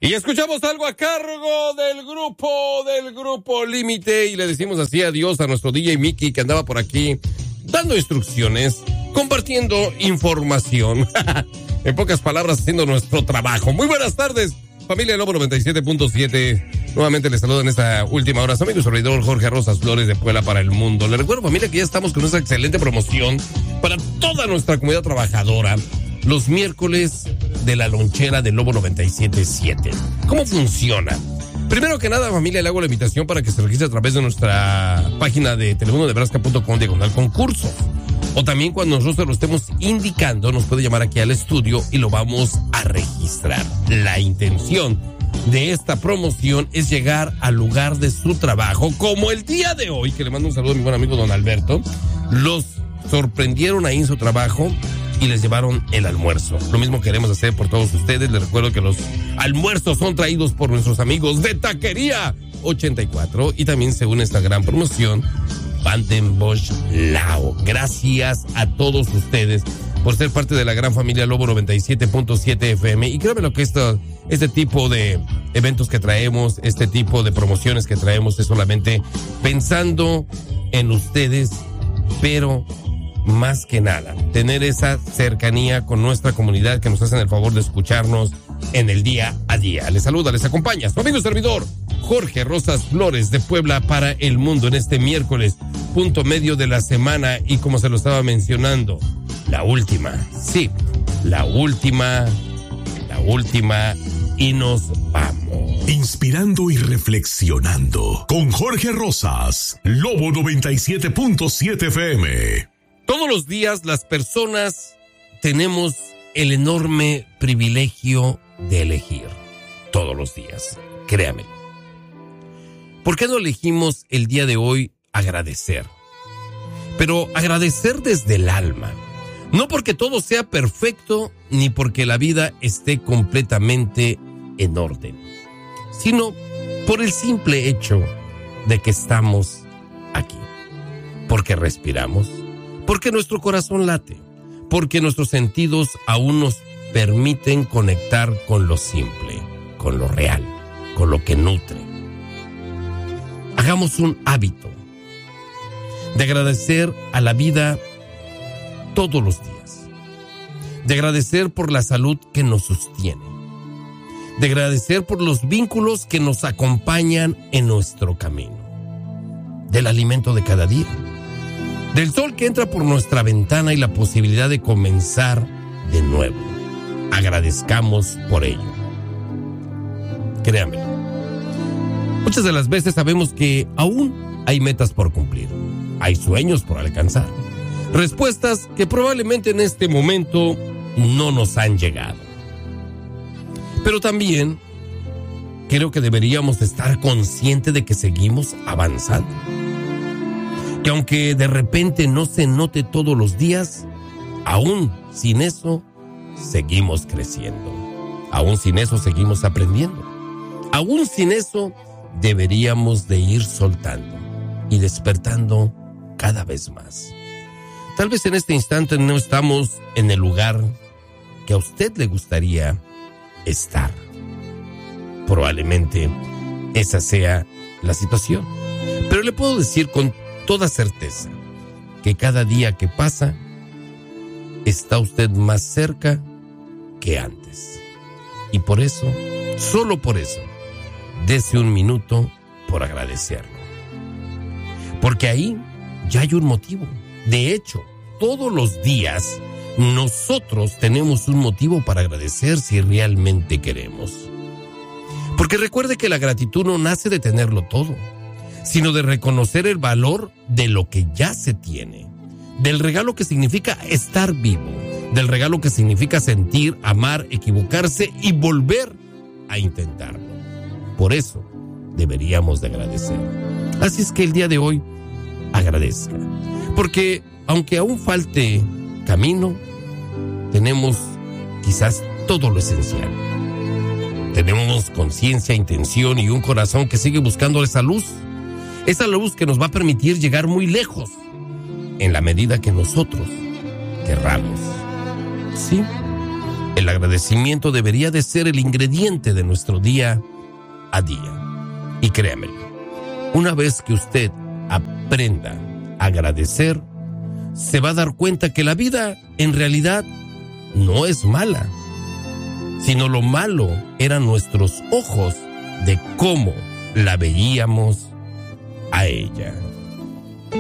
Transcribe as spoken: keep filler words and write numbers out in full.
Y escuchamos algo a cargo del grupo, del grupo Límite, y le decimos así adiós a nuestro D J Mickey, que andaba por aquí dando instrucciones, compartiendo información. En pocas palabras, haciendo nuestro trabajo. Muy buenas tardes, familia Lobo noventa y siete punto siete. Nuevamente les saludo en esta última hora. Su amigo servidor Jorge Rosas Flores de Puebla para el mundo. Le recuerdo, familia, que ya estamos con esta excelente promoción para toda nuestra comunidad trabajadora. Los miércoles de la lonchera del Lobo noventa y siete punto siete. ¿Cómo funciona? Primero que nada, familia, le hago la invitación para que se registre a través de nuestra página de telemundo nebraska punto com diagonal concursos. O también cuando nosotros lo estemos indicando, nos puede llamar aquí al estudio y lo vamos a registrar. La intención de esta promoción es llegar al lugar de su trabajo, como el día de hoy, que le mando un saludo a mi buen amigo don Alberto. Los sorprendieron ahí en su trabajo y les llevaron el almuerzo. Lo mismo queremos hacer por todos ustedes. Les recuerdo que los almuerzos son traídos por nuestros amigos de Taquería ochenta y cuatro, y también se une esta gran promoción Vanden Bosch Lao. Gracias a todos ustedes por ser parte de la gran familia Lobo noventa y siete punto siete F M. Y créanme lo que esto, este tipo de eventos que traemos, este tipo de promociones que traemos es solamente pensando en ustedes, pero más que nada, tener esa cercanía con nuestra comunidad que nos hacen el favor de escucharnos en el día a día. Les saluda, les acompaña su amigo y servidor Jorge Rosas Flores de Puebla para el mundo en este miércoles, punto medio de la semana, y como se lo estaba mencionando, la última, sí, la última, la última, y nos vamos. Inspirando y reflexionando con Jorge Rosas, Lobo noventa y siete punto siete F M. Todos los días las personas tenemos el enorme privilegio de elegir. Todos los días, créame. ¿Por qué no elegimos el día de hoy agradecer? Pero agradecer desde el alma. No porque todo sea perfecto, ni porque la vida esté completamente en orden, sino por el simple hecho de que estamos aquí. Porque respiramos, porque nuestro corazón late, porque nuestros sentidos aún nos permiten conectar con lo simple, con lo real, con lo que nutre. Hagamos un hábito de agradecer a la vida todos los días, de agradecer por la salud que nos sostiene, de agradecer por los vínculos que nos acompañan en nuestro camino, del alimento de cada día, del sol que entra por nuestra ventana y la posibilidad de comenzar de nuevo. Agradezcamos por ello. Créanme. Muchas de las veces sabemos que aún hay metas por cumplir, hay sueños por alcanzar, respuestas que probablemente en este momento no nos han llegado. Pero también creo que deberíamos estar conscientes de que seguimos avanzando, que aunque de repente no se note todos los días, aún sin eso seguimos creciendo, aún sin eso seguimos aprendiendo, aún sin eso deberíamos de ir soltando y despertando cada vez más. Tal vez en este instante no estamos en el lugar que a usted le gustaría estar. Probablemente esa sea la situación. Pero le puedo decir con toda certeza que cada día que pasa está usted más cerca que antes. Y por eso, solo por eso, dese un minuto por agradecerlo. Porque ahí ya hay un motivo. De hecho, todos los días nosotros tenemos un motivo para agradecer si realmente queremos. Porque recuerde que la gratitud no nace de tenerlo todo, sino de reconocer el valor de lo que ya se tiene, del regalo que significa estar vivo, del regalo que significa sentir, amar, equivocarse y volver a intentarlo. Por eso deberíamos de agradecer. Así es que el día de hoy agradezca, porque aunque aún falte camino, tenemos quizás todo lo esencial. Tenemos conciencia, intención y un corazón que sigue buscando esa luz, esa luz que nos va a permitir llegar muy lejos en la medida que nosotros querramos. Sí, El agradecimiento debería de ser el ingrediente de nuestro día a día. Y créame, una vez que usted aprenda a agradecer, se va a dar cuenta que la vida en realidad no es mala, sino lo malo eran nuestros ojos de cómo la veíamos a ella.